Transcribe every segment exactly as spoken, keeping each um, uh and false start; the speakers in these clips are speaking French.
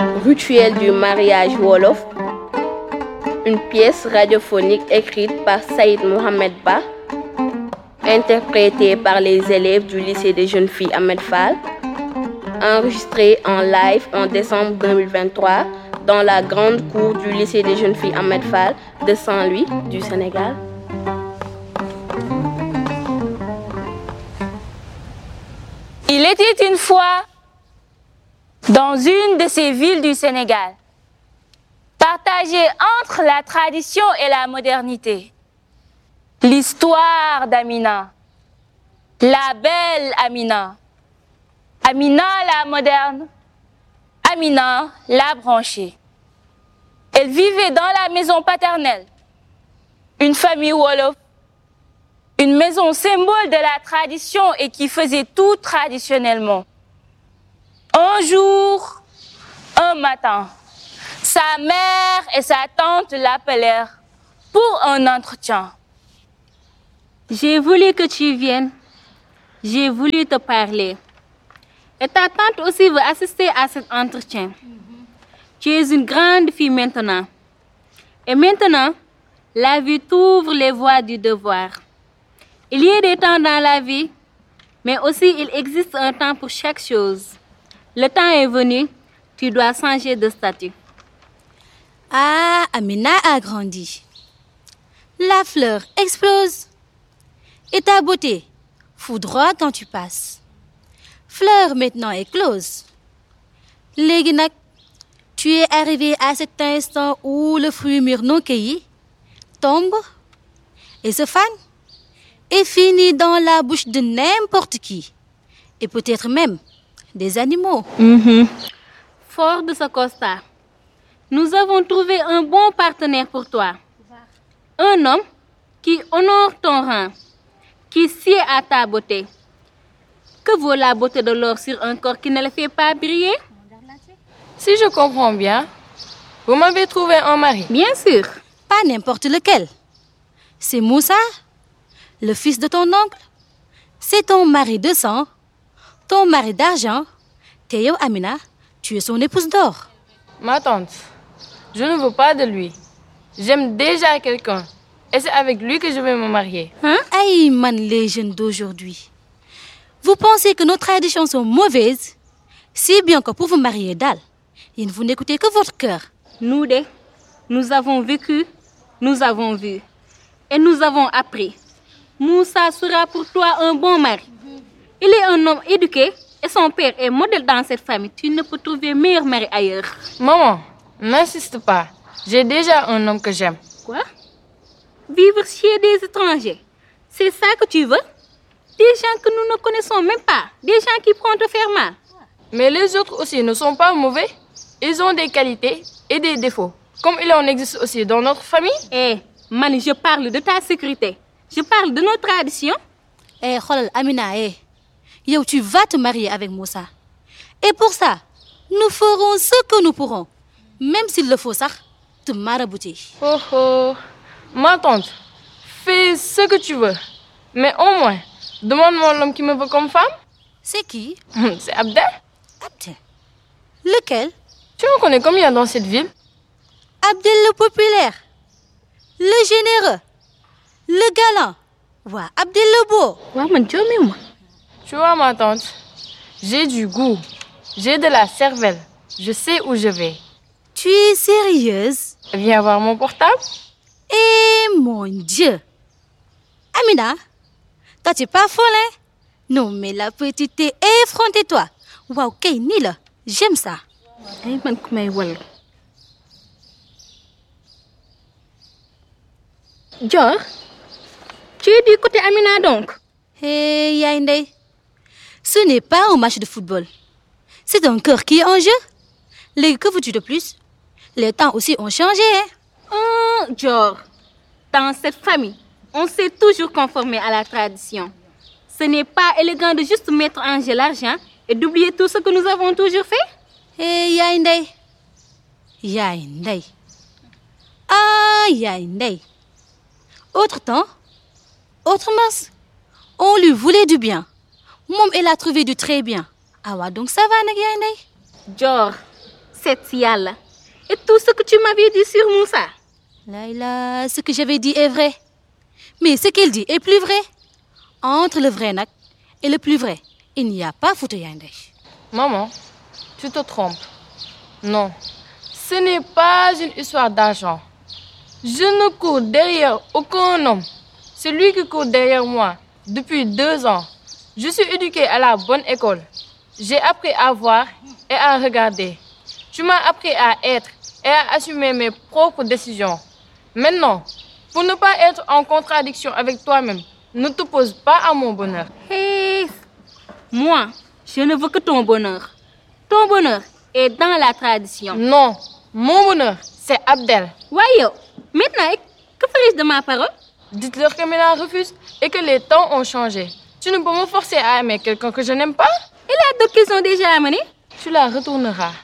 Rituel du mariage Wolof, une pièce radiophonique écrite par Saïd Mohamed Ba, interprétée par les élèves du lycée des jeunes filles Ahmed Fall, enregistrée en live en décembre deux mille vingt-trois dans la grande cour du lycée des jeunes filles Ahmed Fall de Saint-Louis, du Sénégal. Il était une fois, dans une de ces villes du Sénégal, partagée entre la tradition et la modernité, l'histoire d'Amina, la belle Amina, Amina la moderne, Amina la branchée. Elle vivait dans la maison paternelle, une famille Wolof, une maison symbole de la tradition et qui faisait tout traditionnellement. Un jour, un matin, sa mère et sa tante l'appelèrent pour un entretien. J'ai voulu que tu viennes, j'ai voulu te parler. Et ta tante aussi veut assister à cet entretien. Mm-hmm. Tu es une grande fille maintenant. Et maintenant, la vie t'ouvre les voies du devoir. Il y a des temps dans la vie, mais aussi il existe un temps pour chaque chose. Le temps est venu, tu dois changer de statut. Ah, Amina a grandi. La fleur explose. Et ta beauté foudroie quand tu passes. Fleur maintenant éclose. Léegi nag, tu es arrivé à cet instant où le fruit mûr non cueilli tombe et se fane et finit dans la bouche de n'importe qui, et peut-être même des animaux. Mm-hmm. Fort de ce constat, nous avons trouvé un bon partenaire pour toi. Un homme qui honore ton rang, qui sied à ta beauté. Que vaut la beauté de l'or sur un corps qui ne le fait pas briller? Si je comprends bien, vous m'avez trouvé un mari. Bien sûr. Pas n'importe lequel. C'est Moussa, le fils de ton oncle. C'est ton mari de sang, ton mari d'argent. Théo Amina, tu es son épouse d'or. Ma tante, je ne veux pas de lui. J'aime déjà quelqu'un. Et c'est avec lui que je vais me marier. Hein? Aïe, man, les jeunes d'aujourd'hui. Vous pensez que nos traditions sont mauvaises? Si bien que pour vous marier d'Al, vous n'écoutez que votre cœur. Nous, deux, nous avons vécu, nous avons vu. Et nous avons appris. Moussa sera pour toi un bon mari. Il est un homme éduqué et son père est modèle dans cette famille. Tu ne peux trouver meilleur mari ailleurs. Maman, n'insiste pas. J'ai déjà un homme que j'aime. Quoi? Vivre chez des étrangers, c'est ça que tu veux? Des gens que nous ne connaissons même pas, des gens qui pourront te faire mal. Mais les autres aussi ne sont pas mauvais. Ils ont des qualités et des défauts, comme il en existe aussi dans notre famille. Eh, hey, man, je parle de ta sécurité. Je parle de nos traditions. Eh, hey, Kholal, Amina, eh. Hey. Yo, tu vas te marier avec Moussa. Et pour ça, nous ferons ce que nous pourrons. Même s'il le faut, ça, te marabouter. Oh oh. Ma tante, fais ce que tu veux. Mais au moins, demande-moi l'homme qui me veut comme femme. C'est qui? C'est Abdel. Abdel? Lequel? Tu en connais combien dans cette ville? Abdel le populaire, le généreux, le galant. Ouais, Abdel le beau. Ouais, mon Dieu, mais moi. Tu vois, ma tante, j'ai du goût, j'ai de la cervelle. Je sais où je vais. Tu es sérieuse? Viens voir mon portable. Eh mon Dieu! Amina, toi tu es pas folle, hein? Non, mais la petite est effrontée, toi. Waouh, kay ni là, j'aime ça. Ay man ku may wal. Dior, tu es du côté Amina donc? Hey, Yaindé, ce n'est pas un match de football. C'est un cœur qui est en jeu. Les que veux-tu de plus? Les temps aussi ont changé, hein? Oh, Dior, dans cette famille, on s'est toujours conformé à la tradition. Ce n'est pas élégant de juste mettre en jeu l'argent et d'oublier tout ce que nous avons toujours fait. Hé, Yaindé. Yaindé. Ah, Yaindé. Autre temps, autre masse. On lui voulait du bien. Mom, elle a trouvé du très bien. Ah ouais, donc ça va, Yaindé? Dior, seet si yàlla. Et tout ce que tu m'avais dit sur Moussa. Laïla, ce que j'avais dit est vrai. Mais ce qu'elle dit est plus vrai. Entre le vrai nak et le plus vrai, il n'y a pas photo Yaye Ndeye. Maman, tu te trompes. Non, ce n'est pas une histoire d'argent. Je ne cours derrière aucun homme. C'est lui qui court derrière moi depuis deux ans. Je suis éduquée à la bonne école. J'ai appris à voir et à regarder. Tu m'as appris à être et à assumer mes propres décisions. Maintenant, pour ne pas être en contradiction avec toi-même, ne t'oppose pas à mon bonheur. Hey, moi, je ne veux que ton bonheur. Ton bonheur est dans la tradition. Non, mon bonheur, c'est Abdel. Wayo, maintenant, que ferais-je de ma parole? Dites-leur que Mina refuse et que les temps ont changé. Tu ne peux me forcer à aimer quelqu'un que je n'aime pas. Et la dot qu'ils ont déjà amenée? Tu la retourneras.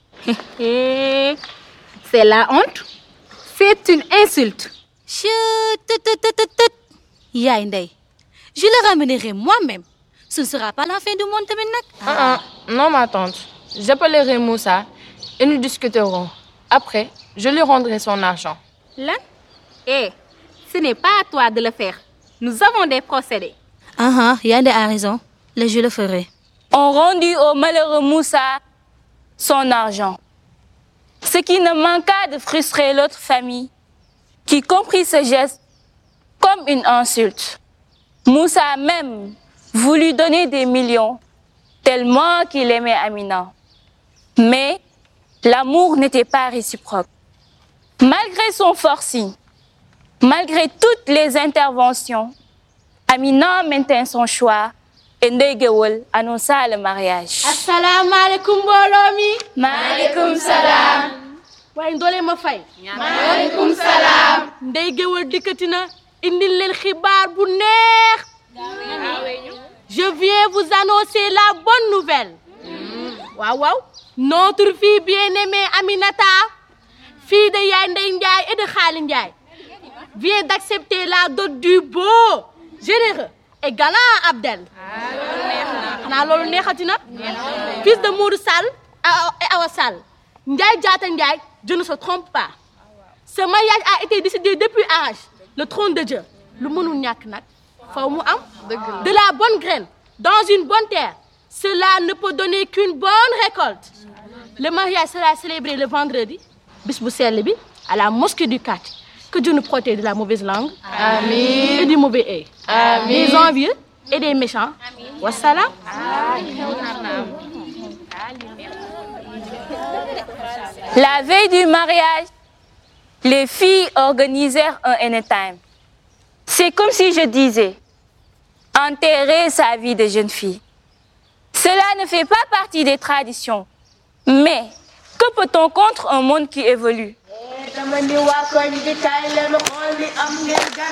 C'est la honte. C'est une insulte. Chut, tut, tut, tut, tut, tut. Yaye Ndeye, je le ramènerai moi-même. Ce ne sera pas la fin du monde tamit nak. Ah, ah, non, ma tante. J'appellerai Moussa et nous discuterons. Après, je lui rendrai son argent. Là? Eh, ce n'est pas à toi de le faire. Nous avons des procédés. Ah ah, Yaye Ndeye a raison. Là, je le ferai. On rendit au malheureux Moussa son argent. Ce qui ne manqua de frustrer l'autre famille, qui comprit ce geste comme une insulte. Moussa a même voulu donner des millions, tellement qu'il aimait Amina. Mais l'amour n'était pas réciproque. Malgré son forcing, malgré toutes les interventions, Amina maintint son choix et Ndeye Guewel annonça le mariage. Assalamu alaikum mbooloo mi. Maaleykum salaam. waaye ndoole ma fay. maaleykum salaam. Ndeye Guewel dikkati na indil leen xibaar bu neex. Je viens vous annoncer la bonne nouvelle. Waaw waaw. Notre fille bien-aimée Aminata, fille de Yaye Ndeye Ndiaye et de Khali Ndiaye, vient d'accepter la dot du beau, généreux et galant Abdel. xanaa loolu neexati na. Fils de Modou Sall et Awa Sall. Ndiaye Diatta Ndiaye, je ne se trompe pas. Ce mariage a été décidé depuis âge, le trône de Dieu. Lu mënul ñàkk nag faw mu am. De la bonne graine, dans une bonne terre, cela ne peut donner qu'une bonne récolte. Le mariage sera célébré le vendredi, bis bu sell bi, à la mosquée du quartier. Que Dieu nous protège de la mauvaise langue. Amen. Et du mauvais œil. Amen. Des envieux et des méchants. Wassalam. La veille du mariage, les filles organisèrent un anytime. C'est comme si je disais, enterrer sa vie de jeune fille. Cela ne fait pas partie des traditions. Mais que peut-on contre un monde qui évolue?